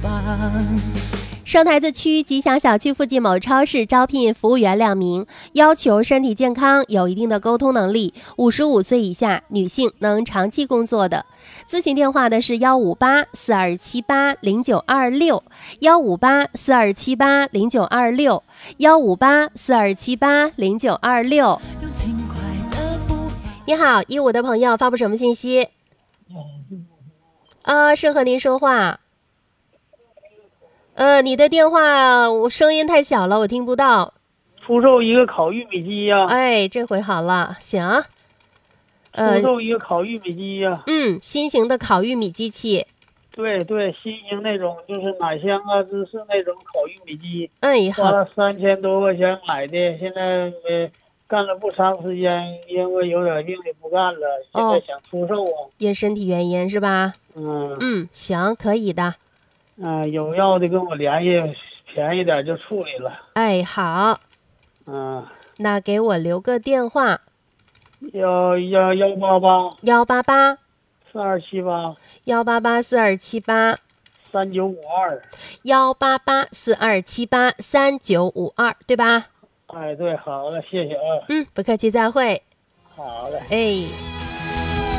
双台子区吉祥小区附近某超市招聘服务员2名，要求身体健康，有一定的沟通能力，55岁以下女性能长期工作的。咨询电话的是15842780926，15842780926，15842780926。你好，15的朋友发布什么信息？是和您说话。你的电话我声音太小了，我听不到。 出售一个烤玉米机呀。 哎，这回好了，行。 出售一个烤玉米机呀。 新型的烤玉米机器。 对，新型那种就是奶香啊芝士那种烤玉米机。 好。 花了3000多块钱买的，现在干了不长时间，因为有点病就不干了，现在想出售啊。 因身体原因是吧？行，可以的。 有要的跟我联系，便宜点就处理了。 哎，好。那给我留个电话。 188 4278 188 4278 3952 188 4278 3952，对吧？ 哎，对，好了，谢谢啊。 不客气，再会。 好嘞。 哎。